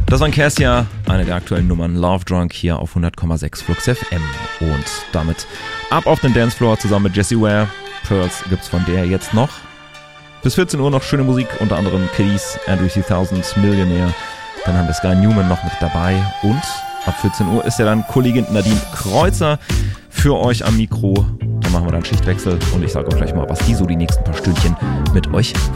Das war Cassia, eine der aktuellen Nummern Love Drunk hier auf 100,6 Flux FM. Und damit ab auf den Dancefloor zusammen mit Jessie Ware. Pearls gibt's von der jetzt noch. Bis 14 Uhr noch schöne Musik, unter anderem Keys, Andrew 3000, Millionaire. Dann haben wir Sky Newman noch mit dabei. Und ab 14 Uhr ist ja dann Kollegin Nadine Kreuzer für euch am Mikro. Dann machen wir dann Schichtwechsel und ich sage auch gleich mal, was die so die nächsten paar Stündchen mit euch